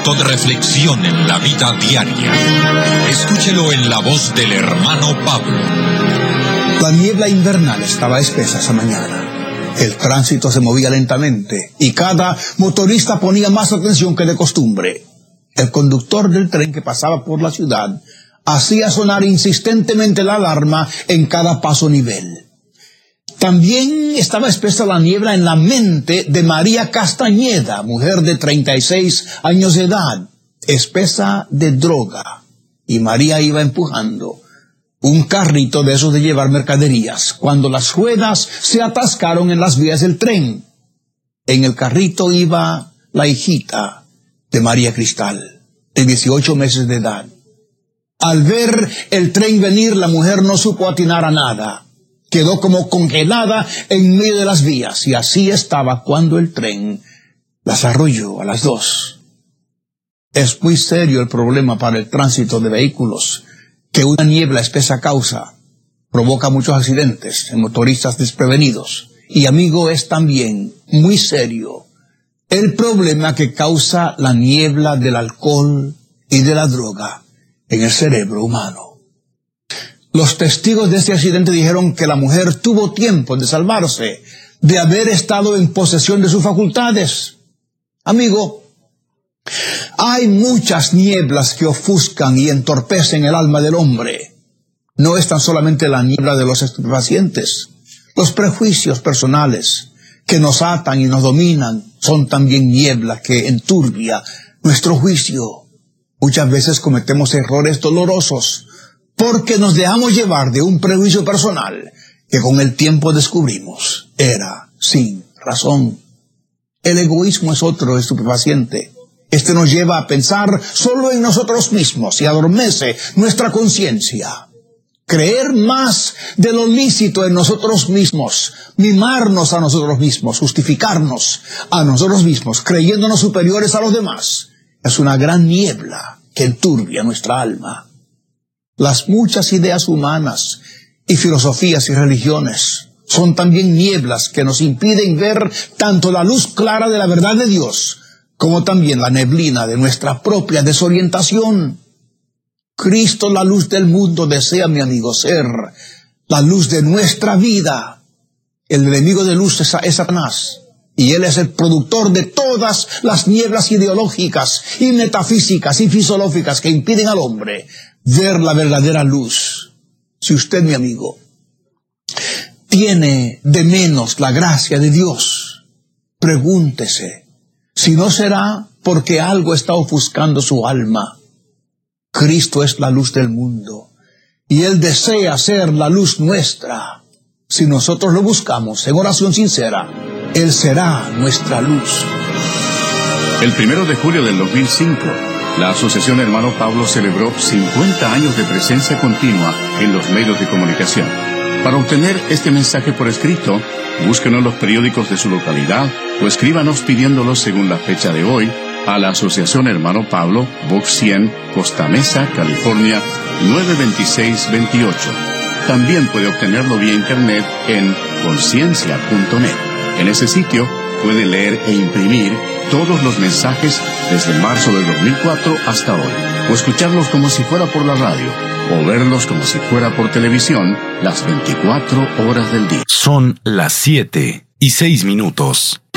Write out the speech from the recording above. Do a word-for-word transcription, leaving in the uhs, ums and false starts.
momento de reflexión en la vida diaria. Escúchelo en la voz del hermano Pablo. La niebla invernal estaba espesa esa mañana. El tránsito se movía lentamente y cada motorista ponía más atención que de costumbre. El conductor del tren que pasaba por la ciudad hacía sonar insistentemente la alarma en cada paso nivel. También estaba espesa la niebla en la mente de María Castañeda, mujer de treinta y seis años de edad, espesa de droga. Y María iba empujando un carrito de esos de llevar mercaderías, cuando las ruedas se atascaron en las vías del tren. En el carrito iba la hijita de María Cristal, de dieciocho meses de edad. Al ver el tren venir, la mujer no supo atinar a nada. Quedó como congelada en medio de las vías, y así estaba cuando el tren las arrolló a las dos. Es muy serio el problema para el tránsito de vehículos que una niebla espesa causa. Provoca muchos accidentes en motoristas desprevenidos. Y amigo, es también muy serio el problema que causa la niebla del alcohol y de la droga en el cerebro humano. Los testigos de este accidente dijeron que la mujer tuvo tiempo de salvarse, de haber estado en posesión de sus facultades. Amigo, hay muchas nieblas que ofuscan y entorpecen el alma del hombre. No es tan solamente la niebla de los estupefacientes. Los prejuicios personales que nos atan y nos dominan son también nieblas que enturbia nuestro juicio. Muchas veces cometemos errores dolorosos porque nos dejamos llevar de un prejuicio personal que con el tiempo descubrimos era sin razón. El egoísmo es otro estupefaciente. Este nos lleva a pensar solo en nosotros mismos y adormece nuestra conciencia. Creer más de lo lícito en nosotros mismos, mimarnos a nosotros mismos, justificarnos a nosotros mismos, creyéndonos superiores a los demás, es una gran niebla que enturbia nuestra alma. Las muchas ideas humanas y filosofías y religiones son también nieblas que nos impiden ver tanto la luz clara de la verdad de Dios como también la neblina de nuestra propia desorientación. Cristo, la luz del mundo, desea, mi amigo, ser la luz de nuestra vida. El enemigo de luz es, es Satanás, y él es el productor de todas las nieblas ideológicas y metafísicas y filosóficas que impiden al hombre ver la verdadera luz. Si usted, mi amigo, tiene de menos la gracia de Dios, pregúntese si no será porque algo está ofuscando su alma. Cristo es la luz del mundo, y Él desea ser la luz nuestra. Si nosotros lo buscamos en oración sincera, Él será nuestra luz. El primero de julio del dos mil cinco, la Asociación Hermano Pablo celebró cincuenta años de presencia continua en los medios de comunicación. Para obtener este mensaje por escrito, búsquenos en los periódicos de su localidad o escríbanos pidiéndolo según la fecha de hoy a la Asociación Hermano Pablo, Box cien, Costa Mesa, California, nueve dos seis dos ocho. También puede obtenerlo vía internet en conciencia punto net. En ese sitio puede leer e imprimir todos los mensajes desde marzo del dos mil cuatro hasta hoy, o escucharlos como si fuera por la radio, o verlos como si fuera por televisión las veinticuatro horas del día. Son las siete y seis minutos.